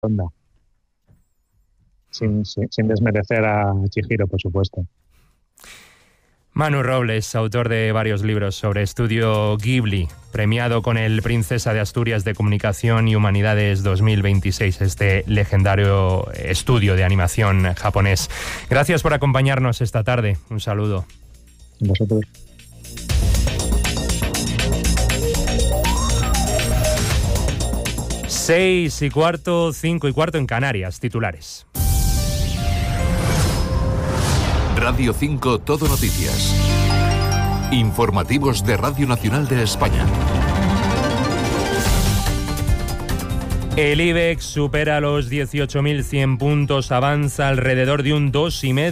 Onda. Sin desmerecer a Chihiro, por supuesto. Manu Robles, autor de varios libros sobre estudio Ghibli, premiado con el Princesa de Asturias de Comunicación y Humanidades 2026, este legendario estudio de animación japonés. Gracias por acompañarnos esta tarde. Un saludo. Vosotros. Seis y cuarto, 5 y cuarto en Canarias. Titulares. Radio 5 Todo Noticias. Informativos de Radio Nacional de España. El IBEX supera los 18.100 puntos, avanza alrededor de un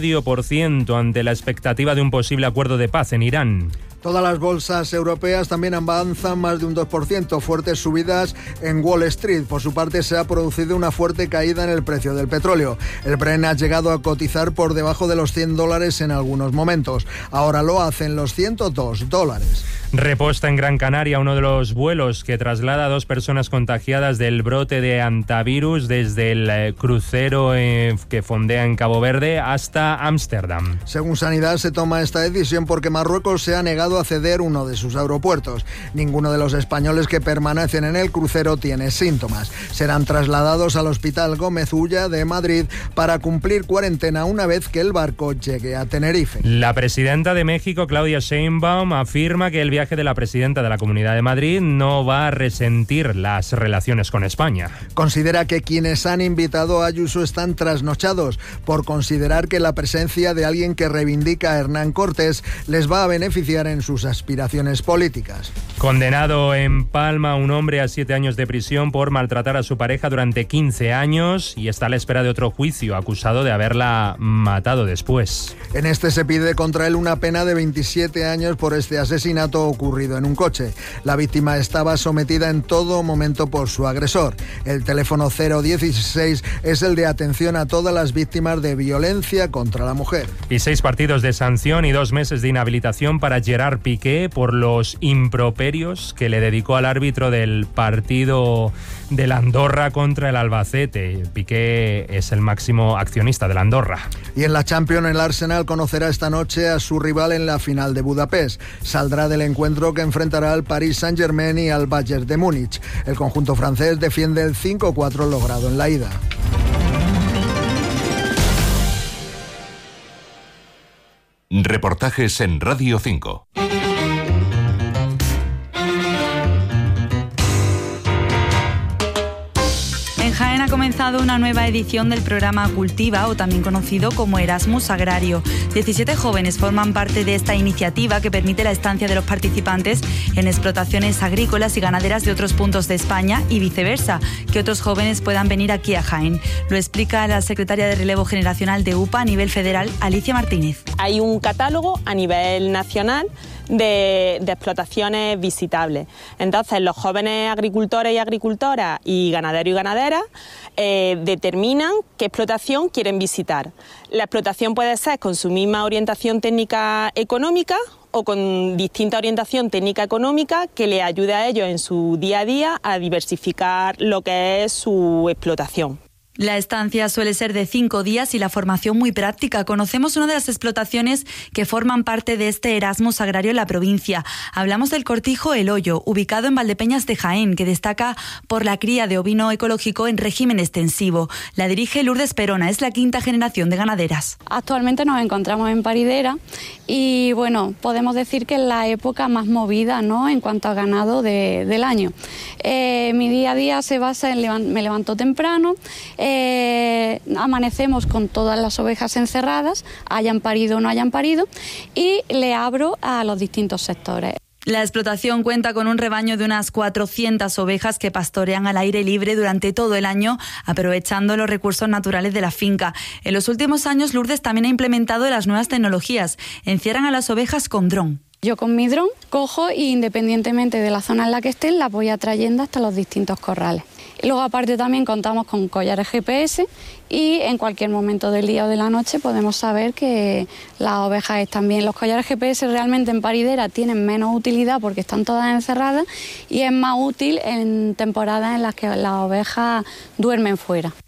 2,5% ante la expectativa de un posible acuerdo de paz en Irán. Todas las bolsas europeas también avanzan más de un 2%, fuertes subidas en Wall Street. Por su parte, se ha producido una fuerte caída en el precio del petróleo. El Brent ha llegado a cotizar por debajo de los $100 en algunos momentos. Ahora lo hace en los $102. Reposta en Gran Canaria uno de los vuelos que traslada a 2 personas contagiadas del brote de hantavirus desde el crucero que fondea en Cabo Verde hasta Ámsterdam. Según Sanidad, se toma esta decisión porque Marruecos se ha negado a ceder uno de sus aeropuertos. Ninguno de los españoles que permanecen en el crucero tiene síntomas. Serán trasladados al Hospital Gómez Ulla de Madrid para cumplir cuarentena una vez que el barco llegue a Tenerife. La presidenta de México, Claudia Sheinbaum, afirma que el viaje de la presidenta de la Comunidad de Madrid no va a resentir las relaciones con España. Considera que quienes han invitado a Ayuso están trasnochados por considerar que la presencia de alguien que reivindica a Hernán Cortés les va a beneficiar en sus aspiraciones políticas. Condenado en Palma un hombre a 7 años de prisión por maltratar a su pareja durante 15 años y está a la espera de otro juicio, acusado de haberla matado después. En este se pide contra él una pena de 27 años por este asesinato ocurrido en un coche. La víctima estaba sometida en todo momento por su agresor. El teléfono 016 es el de atención a todas las víctimas de violencia contra la mujer. Y 6 partidos de sanción y 2 meses de inhabilitación para Gerard Piqué por los improperios que le dedicó al árbitro del partido del Andorra contra el Albacete. Piqué es el máximo accionista del Andorra. Y en la Champions, el Arsenal conocerá esta noche a su rival en la final de Budapest. Saldrá del encuentro que enfrentará al Paris Saint-Germain y al Bayern de Múnich. El conjunto francés defiende el 5-4 logrado en la ida. Reportajes en Radio 5. En Jaén ha comenzado una nueva edición del programa Cultiva, o también conocido como Erasmus Agrario. 17 jóvenes forman parte de esta iniciativa que permite la estancia de los participantes en explotaciones agrícolas y ganaderas de otros puntos de España y viceversa, que otros jóvenes puedan venir aquí a Jaén. Lo explica la secretaria de Relevo Generacional de UPA a nivel federal, Alicia Martínez. Hay un catálogo a nivel nacional de explotaciones visitables. Entonces, los jóvenes agricultores y agricultoras y ganaderos y ganaderas determinan qué explotación quieren visitar. La explotación puede ser con su misma orientación técnica económica o con distinta orientación técnica económica que le ayude a ellos en su día a día a diversificar lo que es su explotación. La estancia suele ser de 5 días y la formación muy práctica. Conocemos una de las explotaciones que forman parte de este Erasmus Agrario en la provincia. Hablamos del cortijo El Hoyo, ubicado en Valdepeñas de Jaén, que destaca por la cría de ovino ecológico en régimen extensivo. La dirige Lourdes Perona, es la 5ª generación de ganaderas. Actualmente nos encontramos en paridera y bueno, podemos decir que es la época más movida, ¿no?, en cuanto a ganado del año. Mi día a día se basa en me levanto temprano, amanecemos con todas las ovejas encerradas, hayan parido o no hayan parido, y le abro a los distintos sectores. La explotación cuenta con un rebaño de unas 400 ovejas que pastorean al aire libre durante todo el año, aprovechando los recursos naturales de la finca. En los últimos años, Lourdes también ha implementado las nuevas tecnologías. Encierran a las ovejas con dron. Yo con mi dron cojo e independientemente de la zona en la que estén, las voy atrayendo hasta los distintos corrales. Y luego aparte también contamos con collares GPS y en cualquier momento del día o de la noche podemos saber que las ovejas están bien. Los collares GPS realmente en paridera tienen menos utilidad porque están todas encerradas y es más útil en temporadas en las que las ovejas duermen fuera.